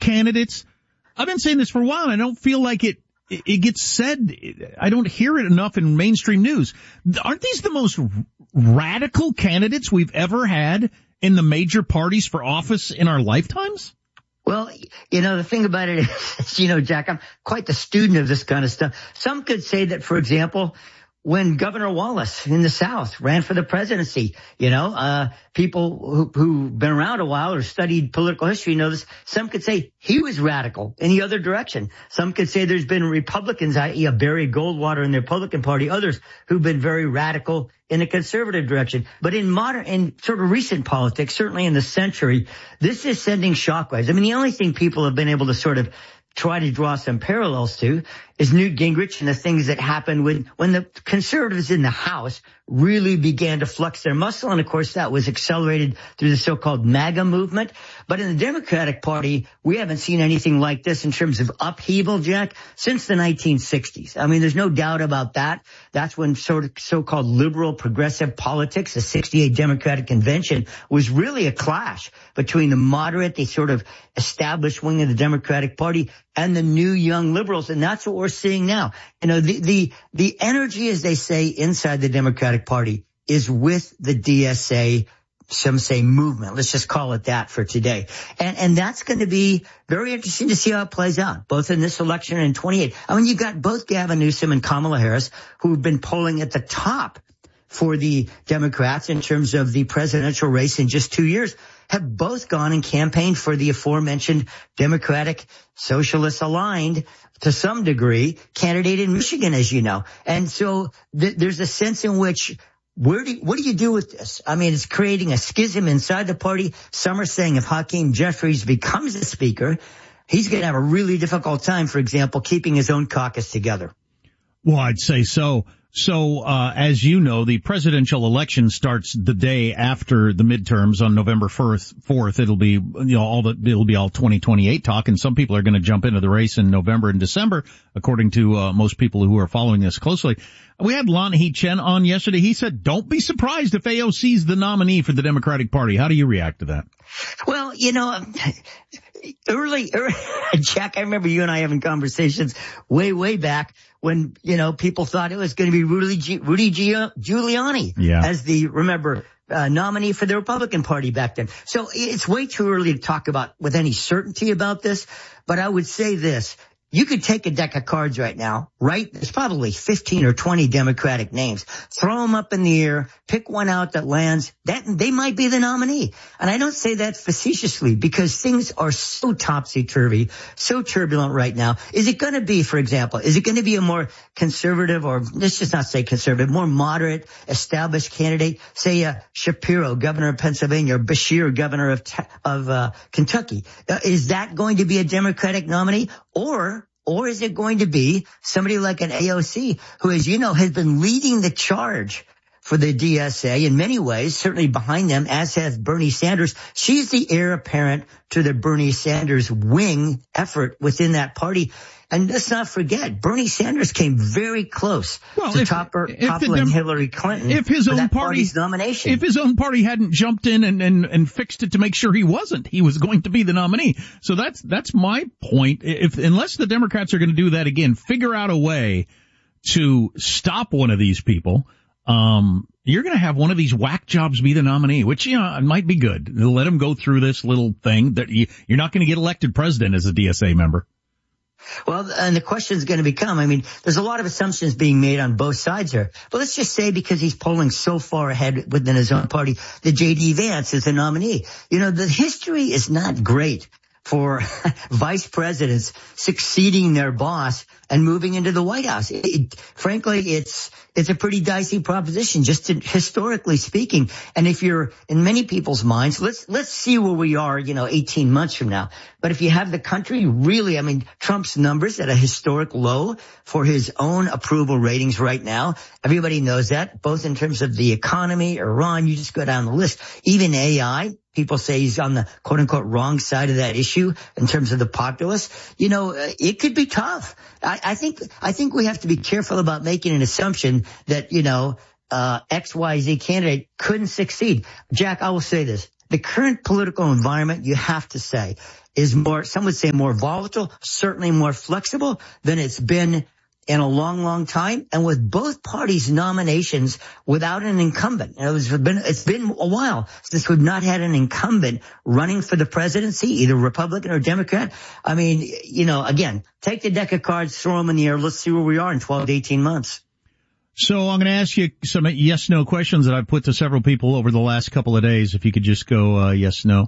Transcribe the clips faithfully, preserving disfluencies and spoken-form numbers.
candidates, I've been saying this for a while, and I don't feel like it, it gets said. I don't hear it enough in mainstream news. Aren't these the most radical candidates we've ever had in the major parties for office in our lifetimes? Well, you know, the thing about it is, you know, Jack, I'm quite the student of this kind of stuff. Some could say that, for example, when Governor Wallace in the South ran for the presidency, you know, uh, people who, who've been around a while or studied political history know this. Some could say he was radical in the other direction. Some could say there's been Republicans, that is. Barry Goldwater in the Republican Party, others who've been very radical in a conservative direction. But in modern, in sort of recent politics, certainly in the century, this is sending shockwaves. I mean, the only thing people have been able to sort of try to draw some parallels to is Newt Gingrich and the things that happened when, when the conservatives in the House really began to flux their muscle. And of course, that was accelerated through the so-called MAGA movement. But in the Democratic Party, we haven't seen anything like this in terms of upheaval, Jack, since the nineteen sixties. I mean, there's no doubt about that. That's when sort of so-called liberal progressive politics, the sixty-eight Democratic Convention, was really a clash between the moderate, the sort of established wing of the Democratic Party, and the new young liberals. And that's what we're seeing now. You know, the, the, the energy, as they say, inside the Democratic Party is with the D S A, some say movement. Let's just call it that for today. And, and that's going to be very interesting to see how it plays out, both in this election and in twenty-eight. I mean, you've got both Gavin Newsom and Kamala Harris, who've been polling at the top for the Democrats in terms of the presidential race in just two years, have both gone and campaigned for the aforementioned Democratic Socialist aligned, to some degree, candidate in Michigan, as you know. And so th- there's a sense in which, where do you, what do you do with this? I mean, it's creating a schism inside the party. Some are saying if Hakeem Jeffries becomes the speaker, he's going to have a really difficult time, for example, keeping his own caucus together. Well, I'd say so. So, uh, as you know, the presidential election starts the day after the midterms on November fourth. It'll be, you know, all the, it'll be all twenty twenty-eight talk, and some people are going to jump into the race in November and December, according to, uh, most people who are following this closely. We had Lan He-Chen on yesterday. He said, don't be surprised if A O C's the nominee for the Democratic Party. How do you react to that? Well, you know, early, early Jack, I remember you and I having conversations way, way back when, you know, people thought it was going to be Rudy, G- Rudy G- Giuliani yeah. as the, remember, uh, nominee for the Republican Party back then. So it's way too early to talk about with any certainty about this. But I would say this. You could take a deck of cards right now, right? There's probably fifteen or twenty Democratic names. Throw them up in the air, pick one out that lands. That they might be the nominee. And I don't say that facetiously because things are so topsy-turvy, so turbulent right now. Is it going to be, for example, is it going to be a more conservative, or let's just not say conservative, more moderate, established candidate? Say uh, Shapiro, governor of Pennsylvania, or Beshear, governor of of uh, Kentucky. Uh, is that going to be a Democratic nominee? Or Or is it going to be somebody like an A O C who, as you know, has been leading the charge for the D S A in many ways, certainly behind them, as has Bernie Sanders. She's the heir apparent to the Bernie Sanders wing effort within that party. And let's not forget, Bernie Sanders came very close well, to if, topper, if toppling the, Hillary Clinton if his for own that party, party's nomination. If his own party hadn't jumped in and, and, and fixed it to make sure he wasn't, he was going to be the nominee. So that's that's my point. If unless the Democrats are going to do that again, figure out a way to stop one of these people, um, you're going to have one of these whack jobs be the nominee, which, you know, it might be good. Let him go through this little thing that you, you're not going to get elected president as a D S A member. Well, and the question is going to become, I mean, there's a lot of assumptions being made on both sides here. But let's just say because he's polling so far ahead within his own party, that J D Vance is the nominee. You know, the history is not great for vice presidents succeeding their boss and moving into the White House. It, it, frankly, it's it's a pretty dicey proposition, just to, historically speaking. And if you're in many people's minds, let's let's see where we are, you know, eighteen months from now. But if you have the country really, I mean, Trump's numbers at a historic low for his own approval ratings right now. Everybody knows that, both in terms of the economy, Iran, you just go down the list. Even A I. People say he's on the quote-unquote wrong side of that issue in terms of the populace. You know, it could be tough. I, I think I think we have to be careful about making an assumption that, you know, uh X Y Z candidate couldn't succeed. Jack, I will say this. The current political environment, you have to say, is more, some would say more volatile, certainly more flexible than it's been in a long, long time. And with both parties' nominations without an incumbent. It was been, it's been a while since we've not had an incumbent running for the presidency, either Republican or Democrat. I mean, you know, again, take the deck of cards, throw them in the air. Let's see where we are in twelve to eighteen months. So I'm going to ask you some yes-no questions that I've put to several people over the last couple of days. If you could just go uh, yes-no.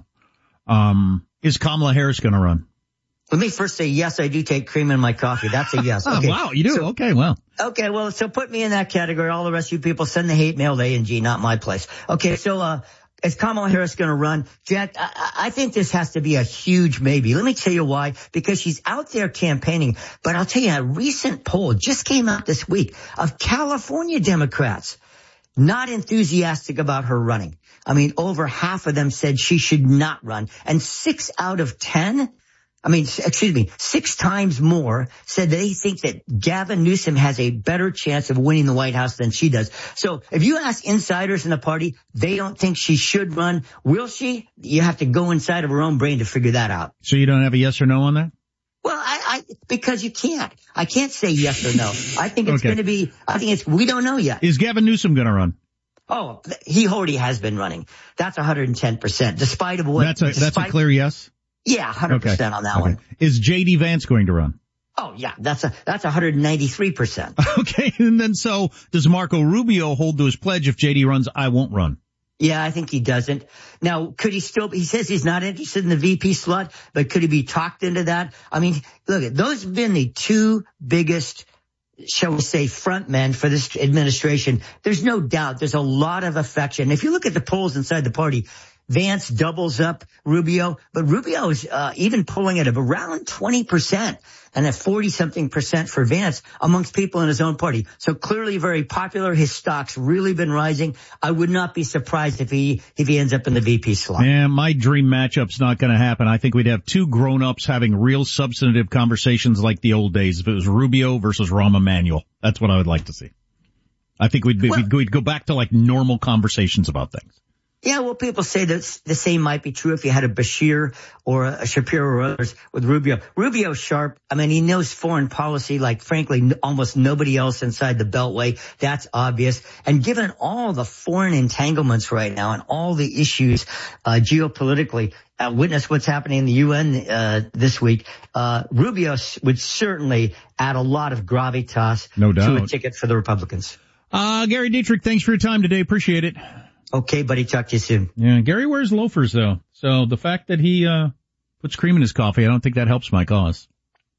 Um, is Kamala Harris going to run? Let me first say, yes, I do take cream in my coffee. That's a yes. Okay. Oh, wow, you do? So, okay, well. Okay, well, so put me in that category. All the rest of you people send the hate mail to A and G, not my place. Okay, so uh is Kamala Harris going to run? Jack, I, I think this has to be a huge maybe. Let me tell you why. Because she's out there campaigning. But I'll tell you, a recent poll just came out this week of California Democrats not enthusiastic about her running. I mean, over half of them said she should not run. And six out of ten, I mean, excuse me, six times more said they think that Gavin Newsom has a better chance of winning the White House than she does. So if you ask insiders in the party, they don't think she should run. Will she? You have to go inside of her own brain to figure that out. So you don't have a yes or no on that? Well, I, I because you can't. I can't say yes or no. I think it's okay. going to be, I think it's, we don't know yet. Is Gavin Newsom going to run? Oh, he already has been running. That's one hundred ten percent, despite of what. That's a, despite, that's a clear yes? Yeah, one hundred percent okay. on that okay. one. Is J D Vance going to run? Oh, yeah, that's a, that's one hundred ninety-three percent. Okay, and then so does Marco Rubio hold to his pledge, if J D runs, I won't run? Yeah, I think he doesn't. Now, could he still, he says he's not interested in the V P slot, but could he be talked into that? I mean, look, those have been the two biggest, shall we say, front men for this administration. There's no doubt there's a lot of affection. If you look at the polls inside the party, Vance doubles up Rubio, but Rubio is uh, even pulling at around twenty percent and at forty something percent for Vance amongst people in his own party. So clearly very popular. His stock's really been rising. I would not be surprised if he if he ends up in the V P slot. Yeah, my dream matchup's not going to happen. I think we'd have two grown-ups having real substantive conversations like the old days if it was Rubio versus Rahm Emanuel. That's what I would like to see. I think we'd, be, well, we'd, we'd go back to like normal conversations about things. Yeah, well, people say that the same might be true if you had a Bashir or a Shapiro or others with Rubio. Rubio's sharp. I mean, he knows foreign policy like, frankly, almost nobody else inside the Beltway. That's obvious. And given all the foreign entanglements right now and all the issues uh, geopolitically, uh, witness what's happening in the U N uh, this week, uh, Rubio would certainly add a lot of gravitas no doubt. to a ticket for the Republicans. Uh, Gary Dietrich, thanks for your time today. Appreciate it. Okay, buddy. Talk to you soon. Yeah, Gary wears loafers, though. So the fact that he uh puts cream in his coffee, I don't think that helps my cause.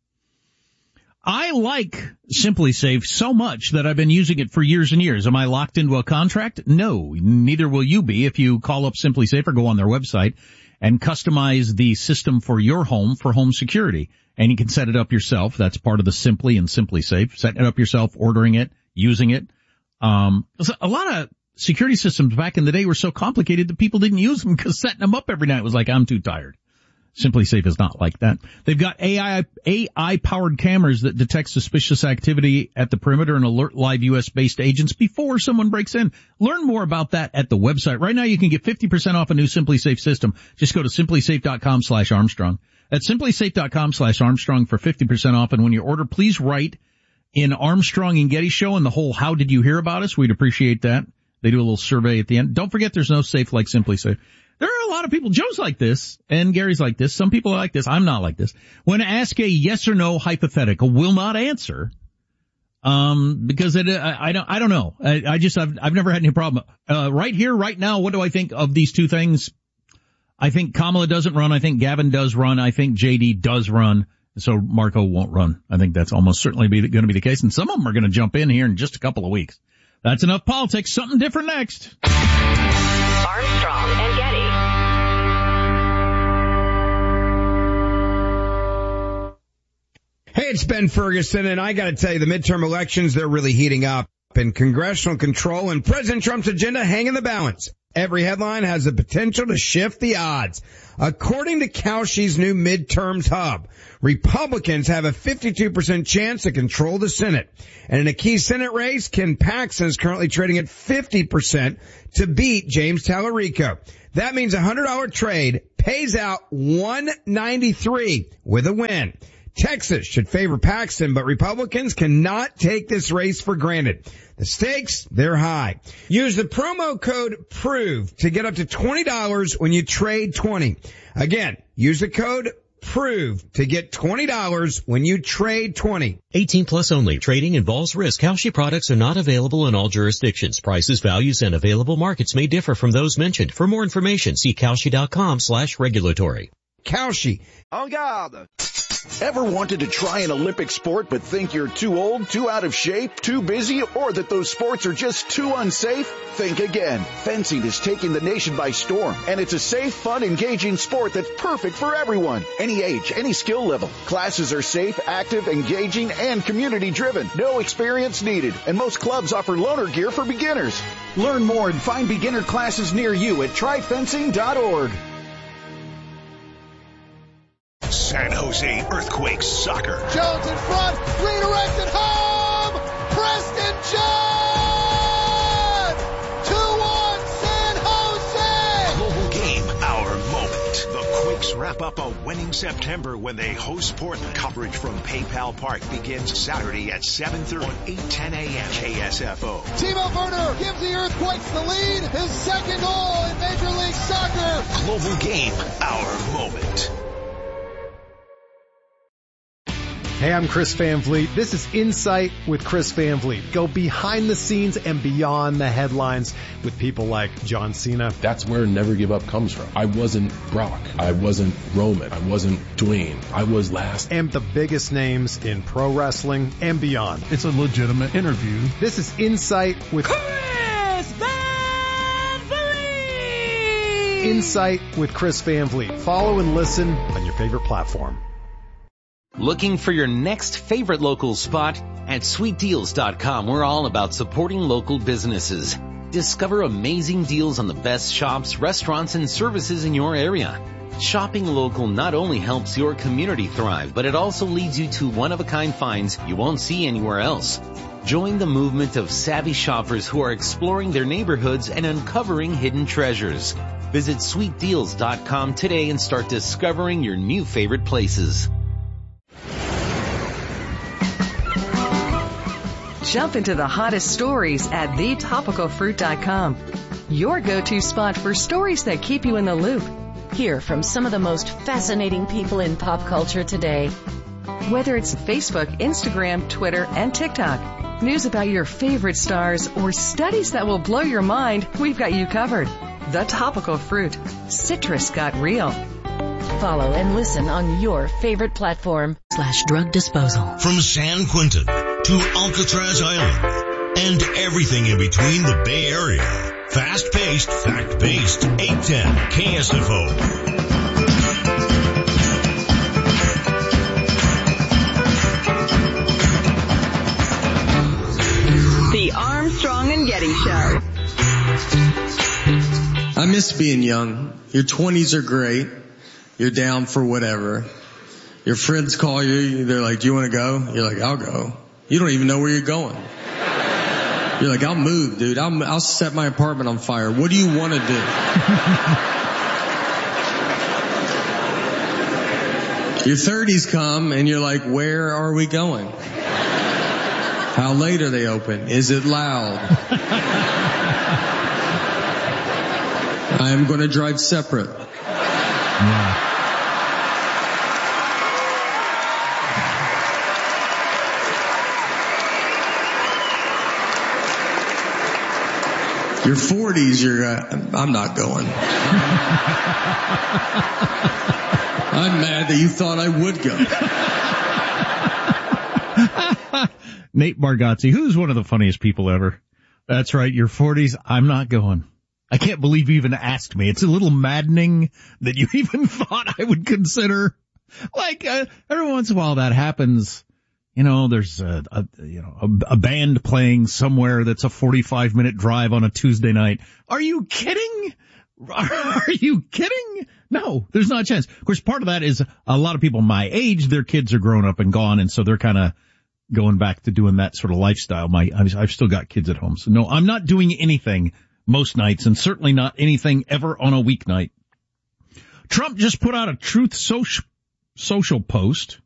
I like Simply Safe so much that I've been using it for years and years. Am I locked into a contract? No, neither will you be if you call up Simply Safe or go on their website and customize the system for your home for home security. And you can set it up yourself. That's part of the Simply and Simply Safe. Setting it up yourself, ordering it, using it. Um, a lot of security systems back in the day were so complicated that people didn't use them because setting them up every night was like, I'm too tired. Simply Safe is not like that. They've got A I, A I-powered cameras that detect suspicious activity at the perimeter and alert live U S-based agents before someone breaks in. Learn more about that at the website. Right now you can get fifty percent off a new Simply Safe system. Just go to simplysafe.com slash Armstrong. That's simplysafe.com slash Armstrong for fifty percent off. And when you order, please write in Armstrong and Getty Show and the whole how did you hear about us. We'd appreciate that. They do a little survey at the end. Don't forget there's no safe like Simply Safe. There are a lot of people, Joe's like this, and Gary's like this. Some people are like this. I'm not like this. When asked a yes or no hypothetical, will not answer, um, because it, I, I don't, I don't know. I, I just, I've, I've never had any problem. Uh, right here, right now, what do I think of these two things? I think Kamala doesn't run. I think Gavin does run. I think J D does run. So Marco won't run. I think that's almost certainly be, going to be the case. And some of them are going to jump in here in just a couple of weeks. That's enough politics. Something different next. Armstrong and Getty. Hey, it's Ben Ferguson, and I got to tell you, the midterm elections, they're really heating up. And congressional control and President Trump's agenda hang in the balance. Every headline has the potential to shift the odds. According to Kalshi's new midterms hub, Republicans have a fifty-two percent chance to control the Senate. And in a key Senate race, Ken Paxton is currently trading at fifty percent to beat James Tallarico. That means a one hundred dollars trade pays out one ninety-three with a win. Texas should favor Paxton, but Republicans cannot take this race for granted. The stakes, they're high. Use the promo code PROVE to get up to twenty dollars when you trade twenty. Again, use the code PROVE to get twenty dollars when you trade twenty. eighteen plus only. Trading involves risk. Kalshi products are not available in all jurisdictions. Prices, values, and available markets may differ from those mentioned. For more information, see Kalshi.com slash regulatory. Kalshi. En garde. Ever wanted to try an Olympic sport but think you're too old, too out of shape, too busy, or that those sports are just too unsafe? Think again. Fencing is taking the nation by storm, and it's a safe, fun, engaging sport that's perfect for everyone. Any age, any skill level. Classes are safe, active, engaging, and community-driven. No experience needed, and most clubs offer loaner gear for beginners. Learn more and find beginner classes near you at try fencing dot org. San Jose Earthquakes soccer. Jones in front, redirected home! Preston John! two one San Jose! Global game, our moment. The Quakes wrap up a winning September when they host Portland. Coverage from PayPal Park begins Saturday at seven thirty on eight ten a.m. K S F O. Timo Werner gives the Earthquakes the lead. His second goal in Major League Soccer. Global game, our moment. Hey, I'm Chris Van Vliet. This is Insight with Chris Van Vliet. Go behind the scenes and beyond the headlines with people like John Cena. That's where Never Give Up comes from. I wasn't Brock. I wasn't Roman. I wasn't Dwayne. I was last. And the biggest names in pro wrestling and beyond. It's a legitimate interview. This is Insight with Chris Van Vliet. Insight with Chris Van Vliet. Follow and listen on your favorite platform. Looking for your next favorite local spot? At sweet deals dot com, we're all about supporting local businesses. Discover amazing deals on the best shops, restaurants, and services in your area. Shopping local not only helps your community thrive, but it also leads you to one-of-a-kind finds you won't see anywhere else. Join the movement of savvy shoppers who are exploring their neighborhoods and uncovering hidden treasures. Visit sweet deals dot com today and start discovering your new favorite places. Jump into the hottest stories at the topical fruit dot com. Your go-to spot for stories that keep you in the loop. Hear from some of the most fascinating people in pop culture today. Whether it's Facebook, Instagram, Twitter, and TikTok, news about your favorite stars, or studies that will blow your mind, we've got you covered. The Topical Fruit. Citrus got real. Follow and listen on your favorite platform slash drug disposal. From San Quentin to Alcatraz Island and everything in between the Bay Area. Fast-paced, fact-based, eight ten K S F O. The Armstrong and Getty Show. I miss being young. Your twenties are great. You're down for whatever. Your friends call you. They're like, do you want to go? You're like, I'll go. You don't even know where you're going. You're like, I'll move, dude. I'll, I'll set my apartment on fire. What do you want to do? Your thirties come and you're like, where are we going? How late are they open? Is it loud? I am going to drive separate. Yeah. Your forties, you're, uh, I'm not going. I'm mad that you thought I would go. Nate Bargatze, who's one of the funniest people ever. That's right, your forties, I'm not going. I can't believe you even asked me. It's a little maddening that you even thought I would consider. Like, uh, every once in a while that happens. You know, there's a, a you know, a, a band playing somewhere that's a forty-five minute drive on a Tuesday night. Are you kidding? Are you kidding? No, there's not a chance. Of course, part of that is a lot of people my age, their kids are grown up and gone, and so they're kind of going back to doing that sort of lifestyle. My, I've still got kids at home. So no, I'm not doing anything most nights, and certainly not anything ever on a weeknight. Trump just put out a Truth Social, social post